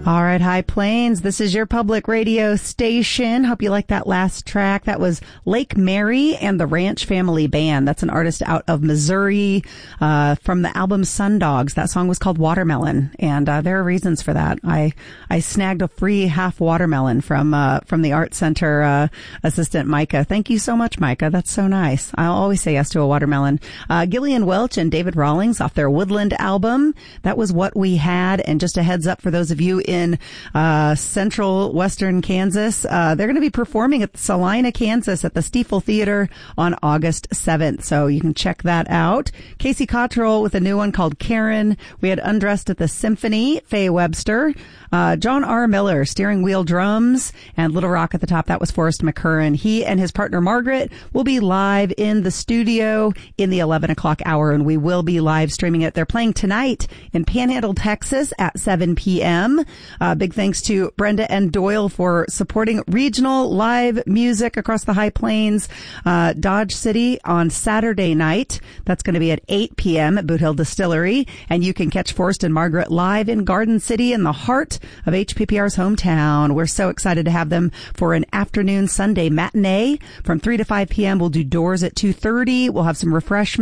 All right, High Plains, this is your public radio station. Hope you like that last track. That was Lake Mary and the Ranch Family Band. That's an artist out of Missouri from the album Sundogs. That song was called Watermelon, and there are reasons for that. I snagged a free half watermelon from the Art Center assistant Micah. Thank you so much, Micah. That's so nice. I'll always say yes to a watermelon. Gillian Welch and David Rawlings off their Woodland album. That was What We Had. And just a heads up for those of you in central western Kansas, they're going to be performing at Salina, Kansas at the Stiefel Theater on August 7th. So you can check that out. Casey Cottrell with a new one called Karen. We had Undressed at the Symphony, Faye Webster. John R. Miller, steering wheel drums, and Little Rock at the top. That was Forrest McCurran. He and his partner Margaret will be live in the studio in the 11 o'clock hour, and we will be live streaming it. They're playing tonight in Panhandle, Texas at 7 p.m. Big thanks to Brenda and Doyle for supporting regional live music across the High Plains. Dodge City on Saturday night. That's going to be at 8 p.m. at Boot Hill Distillery. And you can catch Forrest and Margaret live in Garden City in the heart of HPPR's hometown. We're so excited to have them for an afternoon Sunday matinee from 3 to 5 p.m. We'll do doors at 2:30. We'll have some refreshments.